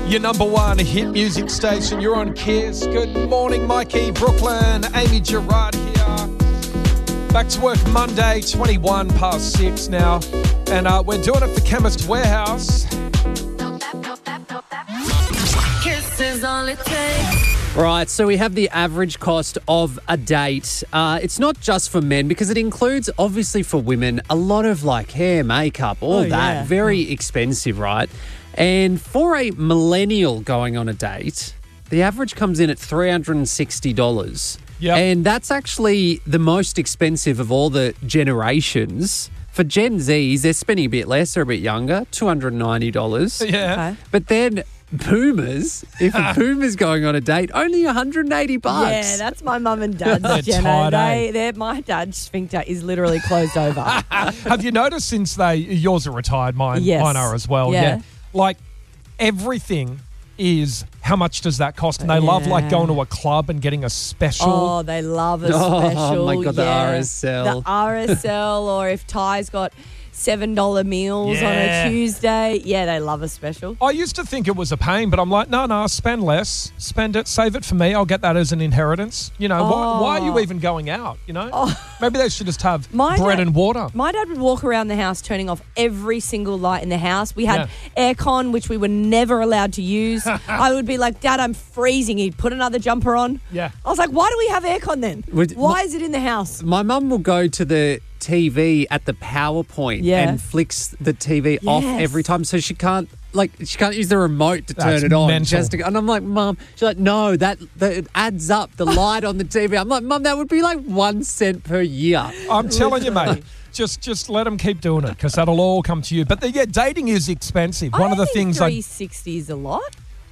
Your number one hit music station. You're on Kiss. Good morning, Mikey, Brooklyn, Amy Gerard here. Back to work Monday, 21 past 6 now. And we're doing it for Chemist Warehouse. Kiss is all it takes. Right, so we have the average cost of a date. It's not just for men because it includes, obviously for women, a lot of like hair, makeup, all that. Yeah. Very expensive, right? And for a millennial going on a date, the average comes in at $360. Yep. And that's actually the most expensive of all the generations. For Gen Zs, they're spending a bit less, they're a bit younger, $290. Yeah. Okay. But then boomers, if a boomer's going on a date, only $180. Yeah, that's my mum and dad's, They're Jenna. tight, My dad's sphincter is literally closed over. Have you noticed since yours are retired, mine Yes. are as well. Yeah. Like everything is, how much does that cost? And they love like going to a club and getting a special. Oh, they love a Oh, special. my God, the yeah. RSL. The RSL, or if Ty's got $7 meals on Yeah. a Tuesday. Yeah, they love a special. I used to think it was a pain, but I'm like, no, spend less. Spend it, save it for me. I'll get that as an inheritance. You know, why are you even going out, you know? Maybe they should just have bread and water. My dad would walk around the house turning off every single light in the house. We had aircon, which we were never allowed to use. I would be like, Dad, I'm freezing. He'd put another jumper on. Yeah. I was like, why do we have aircon then? Why is it in the house? My mum will go to the TV at the power point and flicks the TV off every time, so she can't use the remote to turn it on. Mental. And I'm like, Mum, she's like, no, that it adds up, the light on the TV. I'm like, Mum, that would be like 1 cent per year. I'm telling you, mate. Just let them keep doing it because that'll all come to you. But dating is expensive. One of the things $360 is a lot.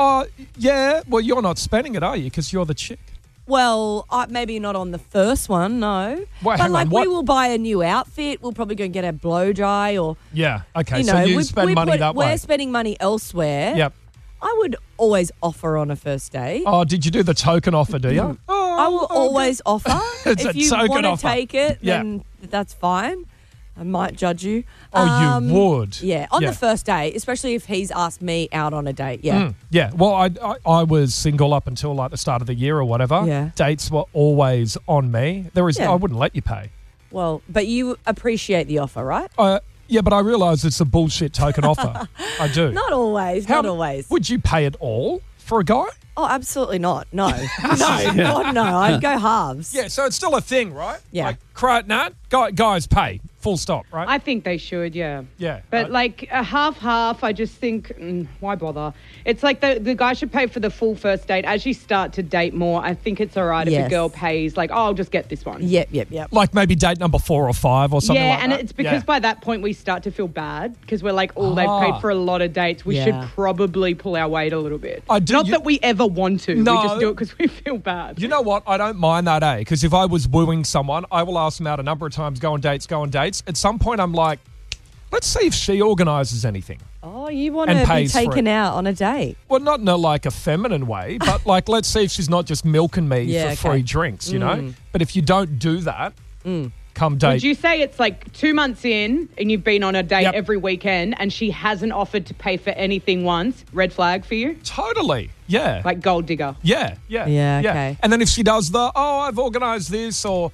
yeah. Well, you're not spending it, are you? Because you're the chick. Well, maybe not on the first one, no. Wait, but hang on, we will buy a new outfit. We'll probably go and get a blow dry or... Yeah, okay. You So know, you spend money that way. We're spending money elsewhere. Yep. I would always offer on a first date. Oh, did you do the token offer, do you? I will always offer. It's if a you token want to offer. take it, Yeah. then that's fine. I might judge you. Oh, you would? Yeah, on the first date, especially if he's asked me out on a date. Yeah. Yeah. Well, I was single up until like the start of the year or whatever. Yeah. Dates were always on me. Yeah. I wouldn't let you pay. Well, but you appreciate the offer, right? Yeah, but I realise it's a bullshit token offer. I do. Not always. Not always. Would you pay it all for a guy? Oh, absolutely not. No. No. God, no. I'd go halves. Yeah, so it's still a thing, right? Yeah. Like, guys pay. Full stop, right? I think they should, yeah. Yeah. But like a half, I just think, why bother? It's like the guy should pay for the full first date. As you start to date more, I think it's all right if a girl pays, like, I'll just get this one. Yep. Like maybe date number 4 or 5 or something like that. Yeah, and it's because by that point we start to feel bad because we're like, they've paid for a lot of dates. We should probably pull our weight a little bit. Not that we ever want to. No. We just do it because we feel bad. You know what? I don't mind that, because if I was wooing someone, I will ask them out a number of times, go on dates. At some point, I'm like, let's see if she organises anything. Oh, you want And to be pays for taken it. on a date? Well, not in a feminine way, but like, let's see if she's not just milking me for free drinks, you know? But if you don't do that, come date. Would you say it's like 2 months in and you've been on a date every weekend and she hasn't offered to pay for anything once? Red flag for you? Totally. Yeah. Like gold digger. Yeah. Okay. And then if she does I've organised this, or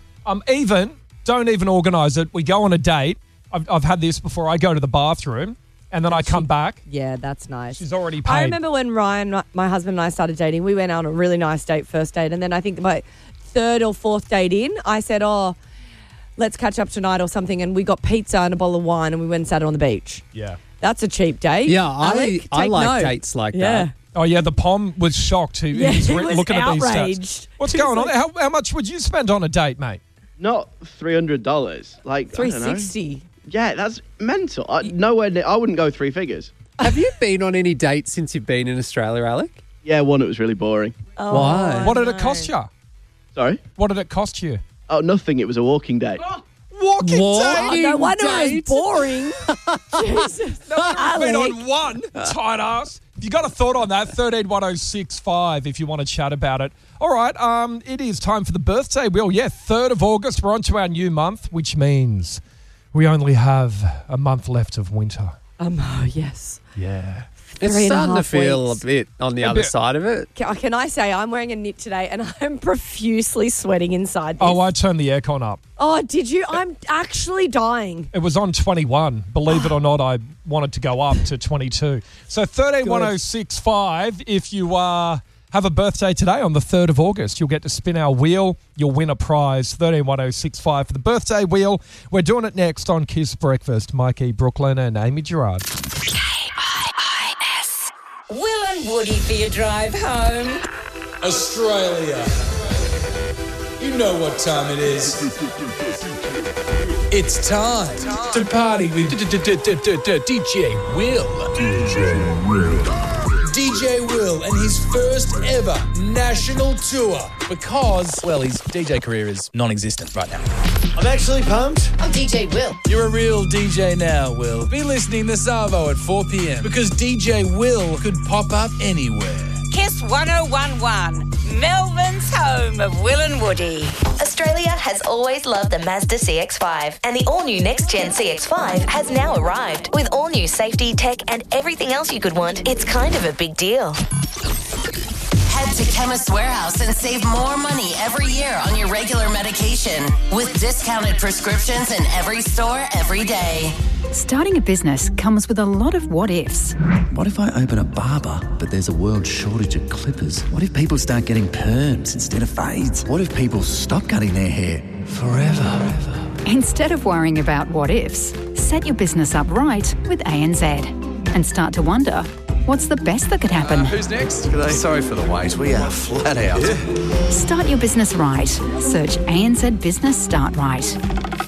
don't even organise it. We go on a date. I've had this before. I go to the bathroom and then I come back. Yeah, that's nice. She's already paid. I remember when Ryan, my husband and I started dating, we went out on a really nice date, first date. And then I think my third or fourth date in, I said, let's catch up tonight or something. And we got pizza and a bottle of wine and we went and sat on the beach. Yeah. That's a cheap date. Yeah, Alec, I take like note. dates like Yeah. that. Oh, yeah, the POM was shocked. He was he was looking at these outraged. stats. What's going on? How much would you spend on a date, mate? Not $300. Like, I don't know. $360. Yeah, that's mental. Nowhere near, I wouldn't go 3 figures. Have you been on any dates since you've been in Australia, Alec? Yeah, one, it was really boring. Why? What did it cost you? Sorry? What did it cost you? Oh, nothing. It was a walking date. Walking Oh, date? no wonder it was boring. Jesus. I've been Alec. on one, tight ass. If you got a thought on that, 131065 if you want to chat about it. All right, it is time for the birthday wheel. Yeah, 3rd of August, we're on to our new month, which means we only have a month left of winter. Oh, yes. Yeah. It's 3.5 starting to feel weeks. a bit on the other bit. side of it. Can I say I'm wearing a knit today and I'm profusely sweating inside this. Oh, I turned the aircon up. Oh, did you? I'm actually dying. It was on 21. Believe it or not, I wanted to go up to 22. So 131065, if you have a birthday today on the 3rd of August, you'll get to spin our wheel. You'll win a prize. 131065 for the birthday wheel. We're doing it next on Kiss Breakfast. Mikey Brooklyn and Amy Gerard. K-I-I-S. Will and Woody for your drive home. Australia. You know what time it is. It's time to party with DJ Will. DJ Will and his first ever national tour because, well, his DJ career is non-existent right now. I'm actually pumped. I'm DJ Will. You're a real DJ now, Will. Be listening this Arvo at 4 p.m. because DJ Will could pop up anywhere. Kiss 1011, Melbourne's home of Will and Woody. Australia has always loved the Mazda CX-5, and the all-new next-gen CX-5 has now arrived. With all-new safety, tech, and everything else you could want, it's kind of a big deal. Head to Chemist Warehouse and save more money every year on your regular medication with discounted prescriptions in every store every day. Starting a business comes with a lot of what-ifs. What if I open a barber, but there's a world shortage of clippers? What if people start getting perms instead of fades? What if people stop cutting their hair forever? Instead of worrying about what-ifs, set your business up right with ANZ and start to wonder, what's the best that could happen? Who's next? Sorry for the wait, we are flat out. Start your business right. Search ANZ Business Start Right.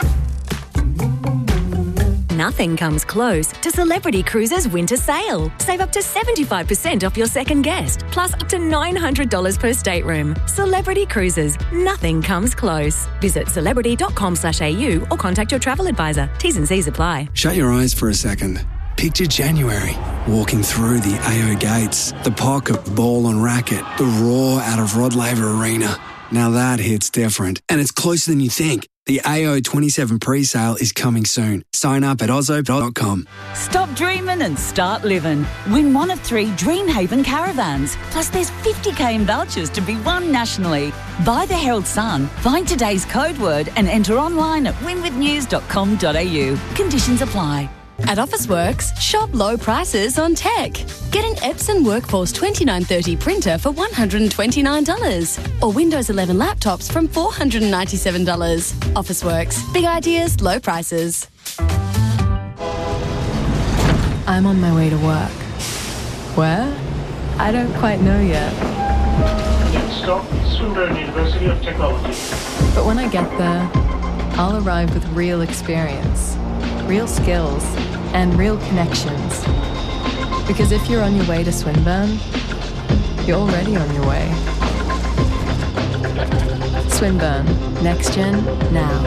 Nothing comes close to Celebrity Cruises winter sale. Save up to 75% off your second guest, plus up to $900 per stateroom. Celebrity Cruises, nothing comes close. Visit celebrity.com/au or contact your travel advisor. T's and C's apply. Shut your eyes for a second. Picture January, walking through the AO gates, the pocket, ball and racket, the roar out of Rod Laver Arena. Now that hits different, and it's closer than you think. The AO 27 pre-sale is coming soon. Sign up at ozzo.com. Stop dreaming and start living. Win one of 3 Dreamhaven caravans. Plus there's 50k in vouchers to be won nationally. Buy the Herald Sun, find today's code word and enter online at winwithnews.com.au. Conditions apply. At Officeworks, shop low prices on tech. Get an Epson Workforce 2930 printer for $129 or Windows 11 laptops from $497. Officeworks. Big ideas, low prices. I'm on my way to work. Where? I don't quite know yet. Next stop, Swinburne University of Technology. But when I get there, I'll arrive with real experience, real skills, and real connections. Because if you're on your way to Swinburne, you're already on your way. Swinburne, next gen, now.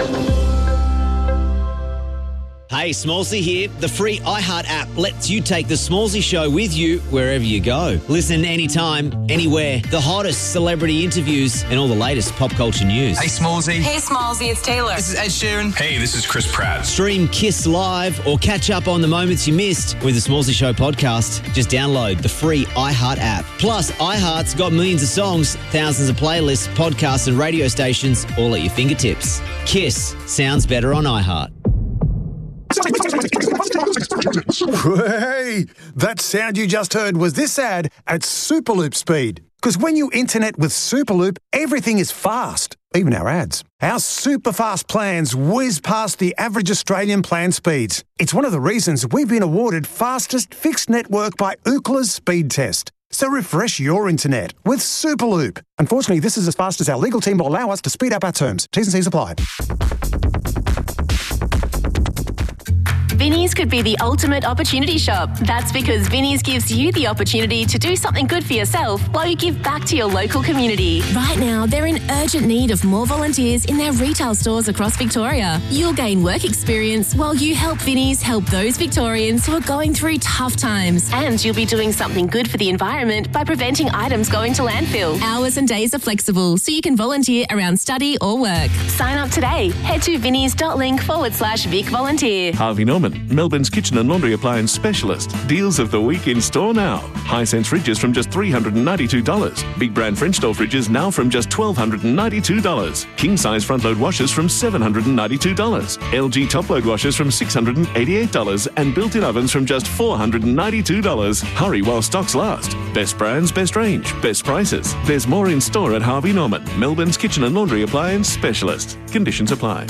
Hey, Smallsy here. The free iHeart app lets you take the Smallsy Show with you wherever you go. Listen anytime, anywhere. The hottest celebrity interviews and all the latest pop culture news. Hey, Smallsy. Hey, Smallsy, it's Taylor. This is Ed Sheeran. Hey, this is Chris Pratt. Stream Kiss Live or catch up on the moments you missed with the Smallsy Show podcast. Just download the free iHeart app. Plus, iHeart's got millions of songs, thousands of playlists, podcasts and radio stations all at your fingertips. Kiss sounds better on iHeart. Hey, that sound you just heard was this ad at Superloop speed. Because when you internet with Superloop, everything is fast, even our ads. Our super fast plans whiz past the average Australian plan speeds. It's one of the reasons we've been awarded fastest fixed network by Ookla's speed test. So refresh your internet with Superloop. Unfortunately, this is as fast as our legal team will allow us to speed up our terms. T's and C's apply. Vinnie's could be the ultimate opportunity shop. That's because Vinnie's gives you the opportunity to do something good for yourself while you give back to your local community. Right now, they're in urgent need of more volunteers in their retail stores across Victoria. You'll gain work experience while you help Vinnie's help those Victorians who are going through tough times. And you'll be doing something good for the environment by preventing items going to landfill. Hours and days are flexible, so you can volunteer around study or work. Sign up today. Head to vinnies.link/Vic Volunteer. Harvey Norman Harvey Norman, Melbourne's kitchen and laundry appliance specialist. Deals of the week in store now. Hisense fridges from just $392. Big brand French door fridges now from just $1,292. King size front load washers from $792. LG top load washers from $688. And built-in ovens from just $492. Hurry while stocks last. Best brands, best range, best prices. There's more in store at Harvey Norman, Melbourne's kitchen and laundry appliance specialist. Conditions apply.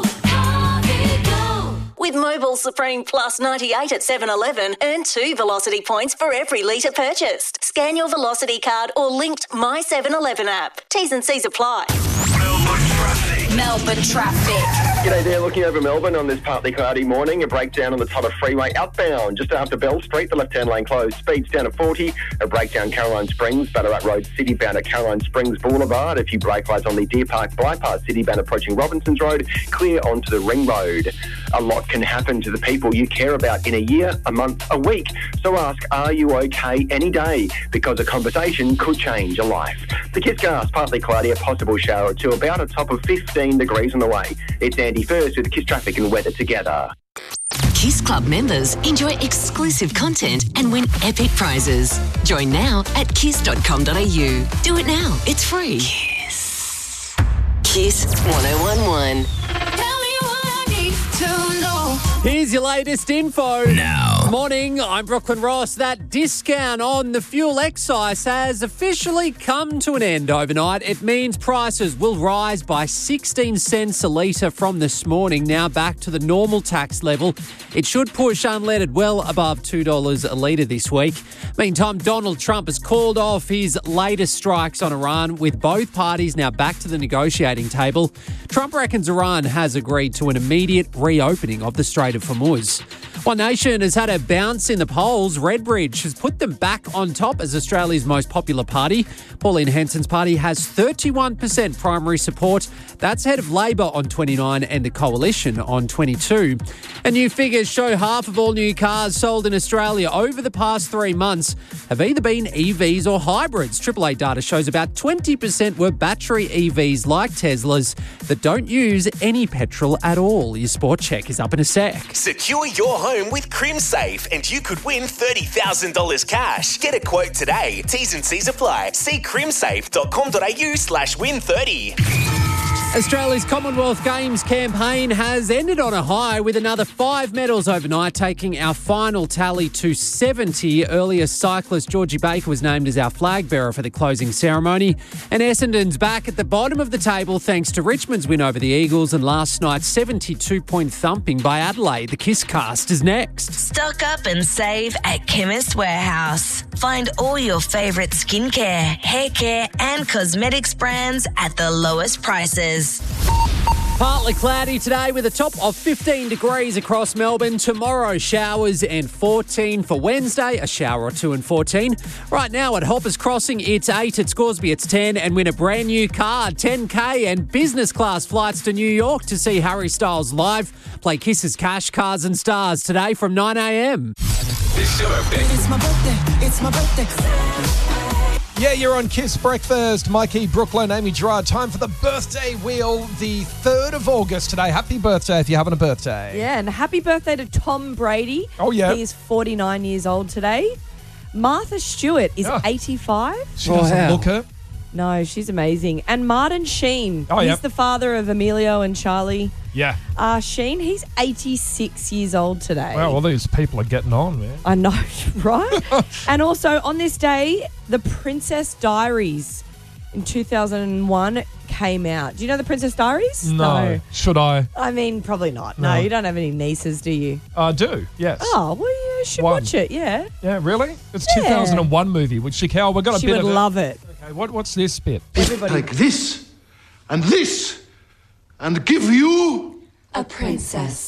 With Mobile Supreme Plus 98 at 7-Eleven, earn 2 Velocity points for every litre purchased. Scan your Velocity card or linked My 7-Eleven app. T's and C's apply. Melbourne traffic. G'day there, looking over Melbourne on this partly cloudy morning. A breakdown on the Tyler Freeway outbound, just after Bell Street, the left-hand lane closed. Speeds down to 40. A breakdown Caroline Springs, Ballarat Road, Citybound at Caroline Springs Boulevard. A few brake lights on the Deer Park bypass, Citybound approaching Robinsons Road, clear onto the Ring Road. A lot can happen to the people you care about in a year, a month, a week. So ask, are you okay any day? Because a conversation could change a life. The Kiss Gas, partly cloudy, a possible shower or two, about a top of 15 degrees on the way. It's Andy First with Kiss Traffic and Weather together. Kiss Club members enjoy exclusive content and win epic prizes. Join now at kiss.com.au. Do it now. It's free. Kiss. Kiss 1011. Here's your latest info. Now. Morning, I'm Brooklyn Ross. That discount on the fuel excise has officially come to an end overnight. It means prices will rise by 16 cents a litre from this morning, now back to the normal tax level. It should push unleaded well above $2 a litre this week. Meantime, Donald Trump has called off his latest strikes on Iran, with both parties now back to the negotiating table. Trump reckons Iran has agreed to an immediate reopening of the Strait of Hormuz. One Nation has had a bounce in the polls. Redbridge has put them back on top as Australia's most popular party. Pauline Hanson's party has 31% primary support. That's ahead of Labor on 29 and the Coalition on 22. And new figures show half of all new cars sold in Australia over the past 3 months have either been EVs or hybrids. AAA data shows about 20% were battery EVs like Teslas that don't use any petrol at all. Your sport check is up in a sec. Secure your home with CrimSafe and you could win $30,000 cash. Get a quote today. T's and C's apply. See crimsafe.com.au/win30. Australia's Commonwealth Games campaign has ended on a high with another 5 medals overnight, taking our final tally to 70. Earlier cyclist Georgie Baker was named as our flag bearer for the closing ceremony. And Essendon's back at the bottom of the table thanks to Richmond's win over the Eagles and last night's 72-point thumping by Adelaide. The Kiss Cast is next. Stock up and save at Chemist Warehouse. Find all your favourite skincare, hair care and cosmetics brands at the lowest prices. Partly cloudy today with a top of 15 degrees across Melbourne. Tomorrow, showers and 14 for Wednesday, a shower or two and 14. Right now at Hoppers Crossing, it's 8. At Scoresby, it's 10. And win a brand new car, 10K and business class flights to New York to see Harry Styles live. Play Kiss's Cash, Cars and Stars today from 9 a.m. It's your birthday. It's my birthday. It's my birthday. Yeah, you're on Kiss Breakfast. Mikey, Brooklyn, Amy Gerard. Time for the birthday wheel, the 3rd of August today. Happy birthday if you're having a birthday. Yeah, and happy birthday to Tom Brady. Oh, yeah. He's 49 years old today. Martha Stewart is 85. She doesn't look it. No, she's amazing. And Martin Sheen. Oh, he's yeah. the father of Emilio and Charlie. Yeah. Sheen, he's 86 years old today. Wow, well, these people are getting on, man. I know, right? And also on this day, The Princess Diaries in 2001 came out. Do you know The Princess Diaries? No. Should I? I mean, probably not. No, you don't have any nieces, do you? I do, yes. Oh, well, you should watch it, yeah. Yeah, really? It's a 2001 movie. We've got a She bit would of it. love it. Okay, what's this bit? Take this and this and give you a princess.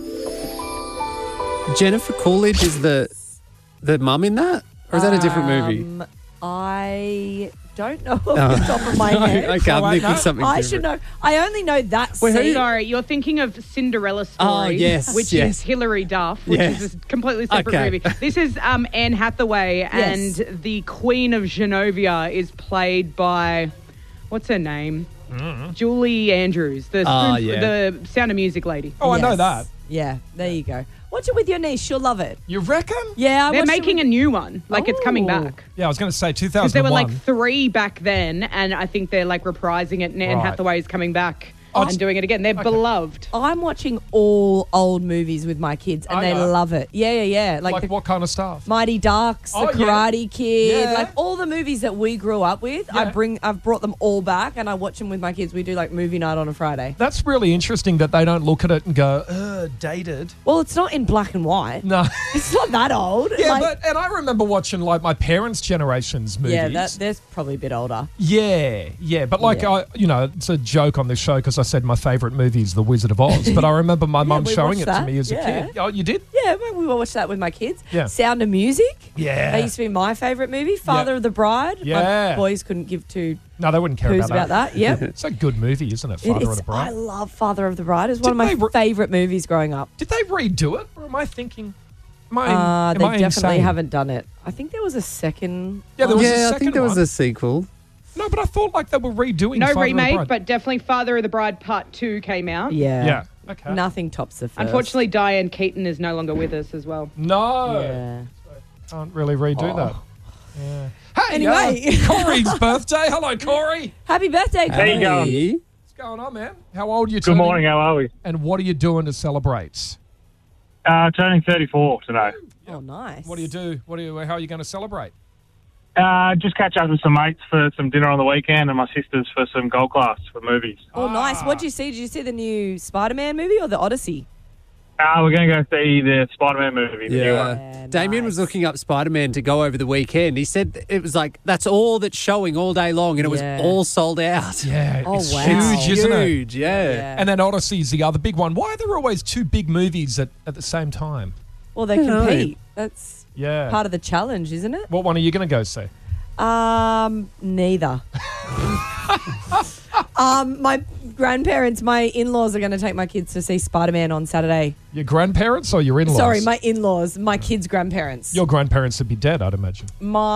Jennifer Coolidge is the mum in that? Or is that a different movie? I don't know off the top of my head. Okay, I'm thinking something I different. should know. I only know that scene. Sorry, you're thinking of Cinderella Story, Oh, yes, which yes. is Hilary Duff, which Yes. is a completely separate Okay. movie. This is Anne Hathaway, Yes. and the Queen of Genovia is played by, what's her name? Julie Andrews, the Ah, yeah. the Sound of Music lady. Oh, I know that. Yeah, there you go. Watch it with your niece. She'll love it. You reckon? Yeah, They're making a new one. Like, it's coming back. Yeah, I was going to say 2001. Because there were like 3 back then, and I think they're like reprising it, and Anne Right. Hathaway is coming back and doing it again. They're beloved. I'm watching all old movies with my kids, and Oh, they yeah. love it. Yeah. Like what kind of stuff? Mighty Ducks, Oh, The yeah. Karate Kid, Yeah. like all the movies that we grew up with. Yeah. I've brought them all back, and I watch them with my kids. We do like movie night on a Friday. That's really interesting that they don't look at it and go, dated. Well, it's not in black and white. No. It's not that old. Yeah, and I remember watching like my parents' generation's movies. Yeah, they're probably a bit older. Yeah, but like it's a joke on this show because I said my favourite movie is The Wizard of Oz, but I remember my mum we showing watched it to that. me as a Yeah. kid. Oh, you did? Yeah, we watched that with my kids. Yeah. Sound of Music. Yeah. That used to be my favourite movie. Father of the Bride. Yeah. My boys couldn't give two No, they wouldn't care poos about that. Yep. It's a good movie, isn't it? It Father of is. the Bride. I love Father of the Bride. It's one of Did my favourite movies growing up. Did they redo it, or am I thinking? Am I They definitely insane? haven't done it. I think there was a second. Yeah, there was a I second think there was one. a sequel. No, but I thought like they were redoing. No Father remake, of the Bride. but definitely Father of the Bride Part 2 came out. Yeah. Yeah. Okay. Nothing tops the first. Unfortunately, Diane Keaton is no longer with us as well. No. Yeah. Can't really redo that. Yeah. Hey, Anyway. Corey's birthday. Hello, Corey. Happy birthday, How you going? Hey. What's going on, man? How old are you? Good morning, how are we? And what are you doing to celebrate? Turning 34 today. Oh, nice. What do you do? How are you going to celebrate? Just catch up with some mates for some dinner on the weekend and my sisters for some gold class for movies. Oh, nice. What'd you see? Did you see the new Spider-Man movie or the Odyssey? We're going to go see the Spider-Man movie, the new one. Yeah. Damien was looking up Spider-Man to go over the weekend. He said it was like, that's all that's showing all day long, and it was all sold out. Yeah, Oh, it's wow. huge, isn't it? Huge, yeah. And then Odyssey's the other big one. Why are there always 2 big movies at the same time? Well, they know. compete. That's Yeah. part of the challenge, isn't it? What one are you going to go see? Neither. My grandparents, my in-laws are going to take my kids to see Spider-Man on Saturday. Your grandparents or your in-laws? Sorry, my in-laws, my kids' grandparents. Your grandparents would be dead, I'd imagine.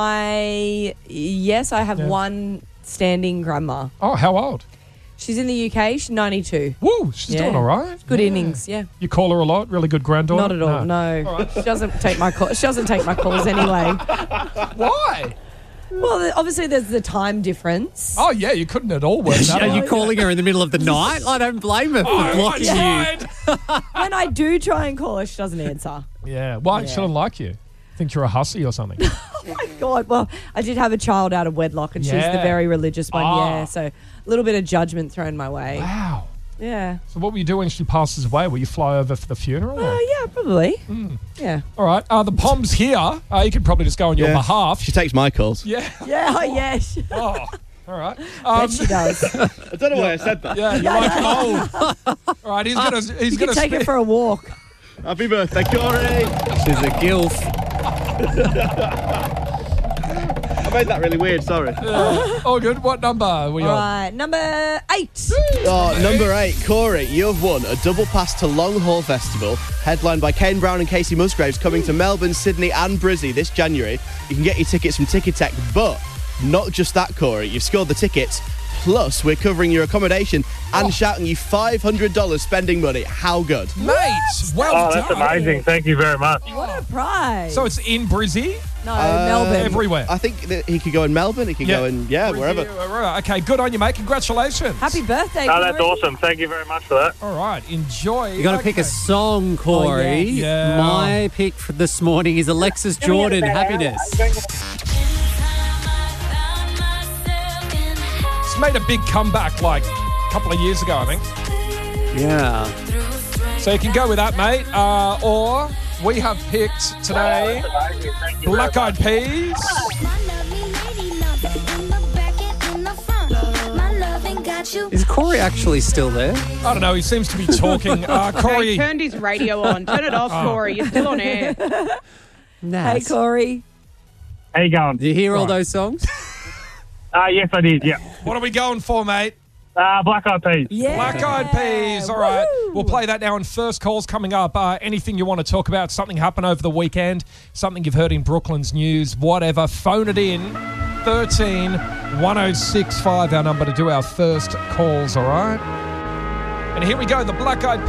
Yes, I have one standing grandma. Oh, how old? She's in the UK. She's 92. Woo, she's doing all right. Good innings, yeah. You call her a lot? Really good granddaughter? Not at all, no. All right. She doesn't take my call. She doesn't take my calls anyway. Why? Well, obviously there's the time difference. Oh, yeah, you couldn't at all work that Are you out. calling her in the middle of the night? I don't blame her for Oh, blocking you. I tried. When I do try and call her, she doesn't answer. Yeah, why? She doesn't like you. Think you're a hussy or something. Oh my God. Well, I did have a child out of wedlock, and she's the Yeah. very religious one. Ah. Yeah, so a little bit of judgment thrown my way. Wow. Yeah. So what will you do when she passes away? Will you fly over for the funeral? or- Yeah, probably. Yeah. All right. The Pom's here. You could probably just go on your behalf. She takes my calls. Yeah. Yeah. Oh, yes. Oh, all right. Bet she does. I don't know why I said that. Yeah, you like him old. All right, he's You gonna can take her for a walk. Happy birthday, Corey. She's a gilf. I made that really weird, sorry. Oh, good. What number are we All on? right. Number 8. Oh, number 8, Corey, you have won a double pass to Long Haul Festival, headlined by Kane Brown and Casey Musgraves, coming to Melbourne, Sydney and Brizzy this January. You can get your tickets from Ticketek, but not just that, Corey. You've scored the tickets, plus we're covering your accommodation and shouting you $500 spending money. How good? Mate, well Oh, that's done. amazing. Thank you very much. What a prize. So it's in Brizzy? No, Melbourne. Everywhere. I think that he could go in Melbourne, he could go in, wherever. Okay, good on you, mate. Congratulations. Happy birthday, Oh, that's Corey. awesome. Thank you very much for that. All right, enjoy. You got to pick a song, Corey. Oh, yes. Yeah. My pick for this morning is Alexis Jordan, Happiness. It's made a big comeback like a couple of years ago, I think. Yeah. So you can go with that, mate. Or we have picked today Black Eyed Peas. Is Corey actually still there? I don't know. He seems to be talking. Okay, Corey. he turned his radio on. Turn it off, Corey. You're still on air. Hey, Corey. How you going? Do you hear all Right. those songs? Yes, I did, yeah. What are we going for, mate? Black Eyed Peas. Yeah. Black Eyed Peas. All right. Woohoo. We'll play that now. And first call's coming up. Anything you want to talk about, something happened over the weekend, something you've heard in Brooklyn's news, whatever, phone it in. 13 1065, our number to do our first calls, all right? And here we go, the Black Eyed